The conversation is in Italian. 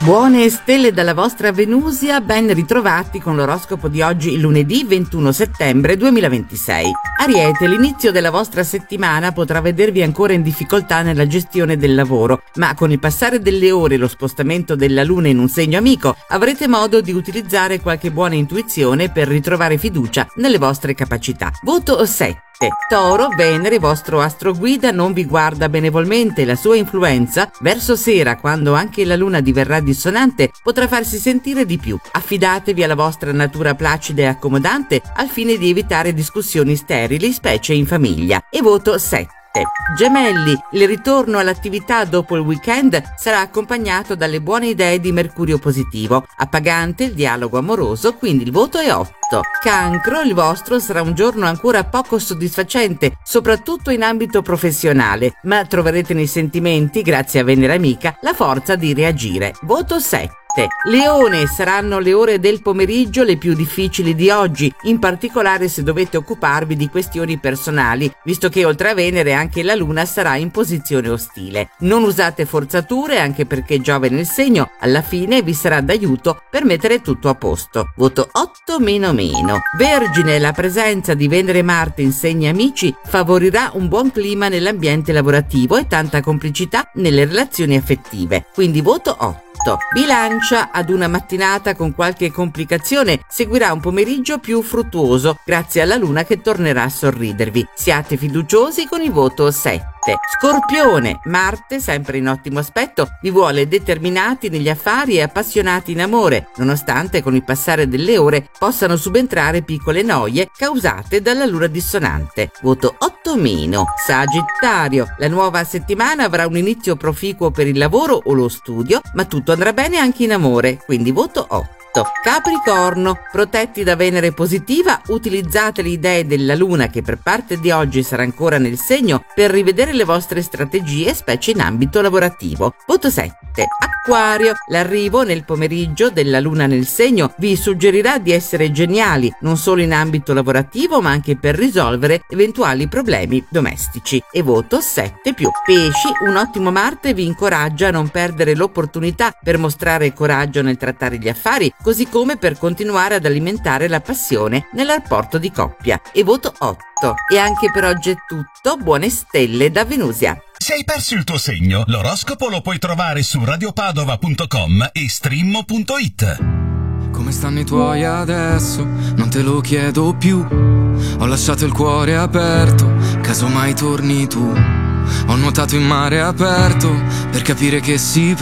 Buone stelle dalla vostra Venusia, ben ritrovati con l'oroscopo di oggi, lunedì 21 settembre 2026. Ariete, l'inizio della vostra settimana potrà vedervi ancora in difficoltà nella gestione del lavoro, ma con il passare delle ore e lo spostamento della luna in un segno amico avrete modo di utilizzare qualche buona intuizione per ritrovare fiducia nelle vostre capacità. Voto 7. Toro, Venere, vostro astro guida, non vi guarda benevolmente. La sua influenza verso sera, quando anche la luna diverrà dissonante, potrà farsi sentire di più. Affidatevi alla vostra natura placida e accomodante al fine di evitare discussioni sterili, specie in famiglia. E voto 7. Gemelli, il ritorno all'attività dopo il weekend sarà accompagnato dalle buone idee di Mercurio positivo. Appagante il dialogo amoroso, quindi il voto è 8. Cancro, il vostro sarà un giorno ancora poco soddisfacente, soprattutto in ambito professionale, ma troverete nei sentimenti, grazie a Venere amica, la forza di reagire. Voto 7. Leone, saranno le ore del pomeriggio le più difficili di oggi, in particolare se dovete occuparvi di questioni personali, visto che oltre a Venere anche la Luna sarà in posizione ostile. Non usate forzature, anche perché Giove nel segno alla fine vi sarà d'aiuto per mettere tutto a posto. Voto 8 meno. Vergine, la presenza di Venere e Marte in segni amici favorirà un buon clima nell'ambiente lavorativo e tanta complicità nelle relazioni affettive, quindi voto 8. Bilancia, ad una mattinata con qualche complicazione seguirà un pomeriggio più fruttuoso grazie alla luna che tornerà a sorridervi. Siate fiduciosi con il voto 7. Scorpione, Marte, sempre in ottimo aspetto, vi vuole determinati negli affari e appassionati in amore, nonostante con il passare delle ore possano subentrare piccole noie causate dalla luna dissonante. Voto 8 meno. Sagittario, la nuova settimana avrà un inizio proficuo per il lavoro o lo studio, ma tutto andrà bene anche in amore, quindi voto 8. Capricorno, protetti da Venere positiva, utilizzate le idee della Luna, che per parte di oggi sarà ancora nel segno, per rivedere le vostre strategie, specie in ambito lavorativo. Voto 7. Acquario, l'arrivo nel pomeriggio della Luna nel segno vi suggerirà di essere geniali, non solo in ambito lavorativo ma anche per risolvere eventuali problemi domestici. E voto 7+. Pesci, un ottimo Marte vi incoraggia a non perdere l'opportunità per mostrare coraggio nel trattare gli affari, così come per continuare ad alimentare la passione nel rapporto di coppia. E voto 8. E anche per oggi è tutto, buone stelle da Venusia. Se hai perso il tuo segno, l'oroscopo lo puoi trovare su radiopadova.com e stream.it. Come stanno i tuoi adesso? Non te lo chiedo più. Ho lasciato il cuore aperto, caso mai torni tu. Ho nuotato in mare aperto per capire che si